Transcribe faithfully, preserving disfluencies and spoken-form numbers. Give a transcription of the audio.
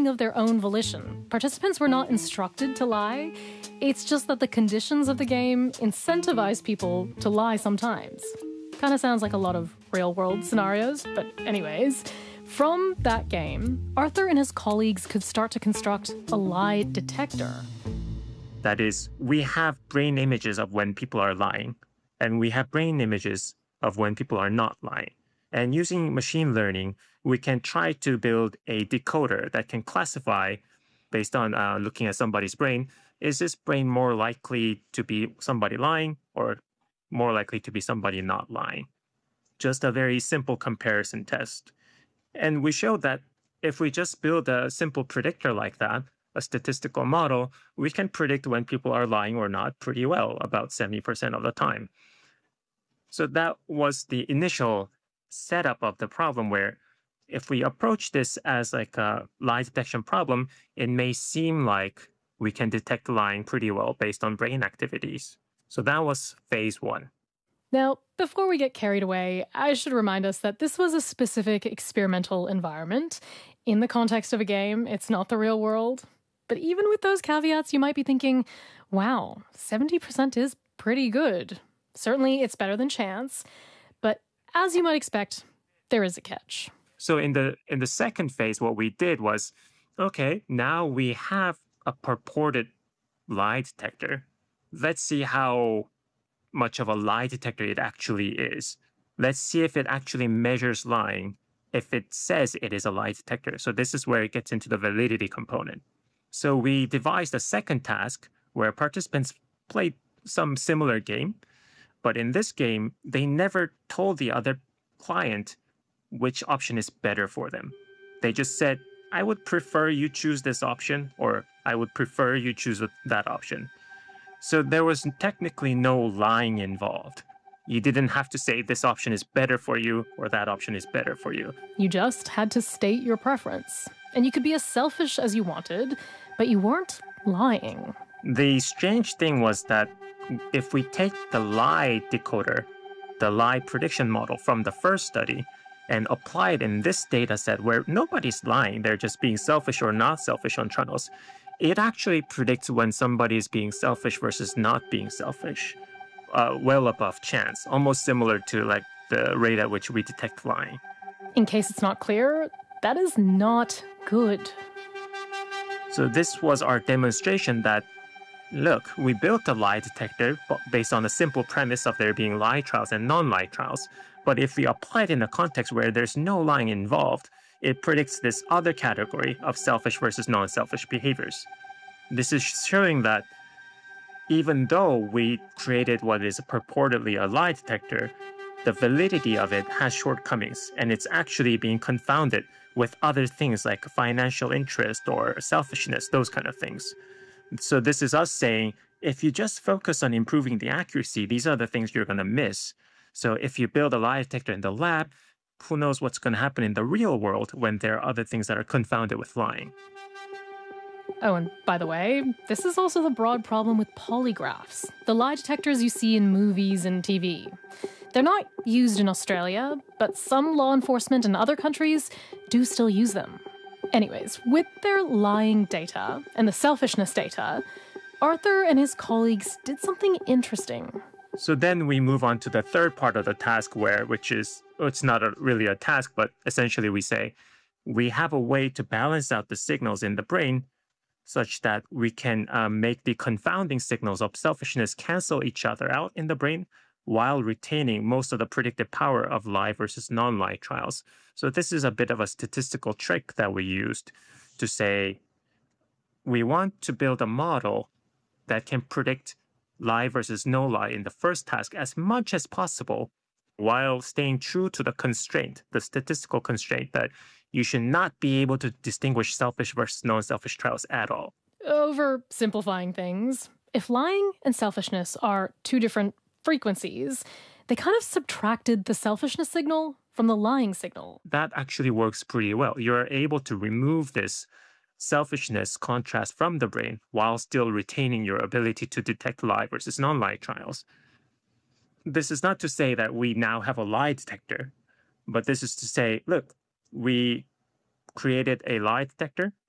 lying of their own volition. Participants were not instructed to lie. It's just that the conditions of the game incentivize people to lie sometimes. Kind of sounds like a lot of real-world scenarios, but anyways, from that game, Arthur and his colleagues could start to construct a lie detector. That is, we have brain images of when people are lying, and we have brain images of when people are not lying. And using machine learning, we can try to build a decoder that can classify, based on uh, looking at somebody's brain, is this brain more likely to be somebody lying or more likely to be somebody not lying? Just a very simple comparison test. And we showed that if we just build a simple predictor like that, a statistical model, we can predict when people are lying or not pretty well, about seventy percent of the time. So that was the initial setup of the problem, where if we approach this as like a lie detection problem, it may seem like we can detect lying pretty well based on brain activities. So that was phase one. Now, before we get carried away, I should remind us that this was a specific experimental environment. In the context of a game, it's not the real world. But even with those caveats, you might be thinking, wow, seventy percent is pretty good. Certainly, it's better than chance. But as you might expect, there is a catch. So in the in the second phase, what we did was, okay, now we have a purported lie detector. Let's see how much of a lie detector it actually is. Let's see if it actually measures lying, if it says it is a lie detector. So this is where it gets into the validity component. So we devised a second task where participants played some similar game, but in this game, they never told the other client which option is better for them. They just said, I would prefer you choose this option, or I would prefer you choose that option. So there was technically no lying involved. You didn't have to say this option is better for you or that option is better for you. You just had to state your preference. And you could be as selfish as you wanted, but you weren't lying. The strange thing was that if we take the lie decoder, the lie prediction model from the first study, and apply it in this data set where nobody's lying, they're just being selfish or not selfish on trials, it actually predicts when somebody is being selfish versus not being selfish, uh, well above chance, almost similar to like the rate at which we detect lying. In case it's not clear, that is not good. So this was our demonstration that, look, we built a lie detector based on a simple premise of there being lie trials and non-lie trials. But if we apply it in a context where there's no lying involved, it predicts this other category of selfish versus non-selfish behaviors. This is showing that even though we created what is purportedly a lie detector, the validity of it has shortcomings, and it's actually being confounded with other things like financial interest or selfishness, those kind of things. So this is us saying, if you just focus on improving the accuracy, these are the things you're going to miss. So if you build a lie detector in the lab, who knows what's going to happen in the real world when there are other things that are confounded with lying. Oh, and by the way, this is also the broad problem with polygraphs, the lie detectors you see in movies and T V. They're not used in Australia, but some law enforcement in other countries do still use them. Anyways, with their lying data and the selfishness data, Arthur and his colleagues did something interesting. So then we move on to the third part of the task where, which is, it's not a, really a task, but essentially we say, we have a way to balance out the signals in the brain such that we can um, make the confounding signals of selfishness cancel each other out in the brain while retaining most of the predictive power of lie versus non-lie trials. So this is a bit of a statistical trick that we used to say, we want to build a model that can predict lie versus no lie in the first task as much as possible while staying true to the constraint, the statistical constraint that you should not be able to distinguish selfish versus non-selfish trials at all. Oversimplifying things, if lying and selfishness are two different frequencies, they kind of subtracted the selfishness signal from the lying signal. That actually works pretty well. You're able to remove this selfishness contrast from the brain while still retaining your ability to detect lie versus non-lie trials. This is not to say that we now have a lie detector, but this is to say, look, we created a lie detector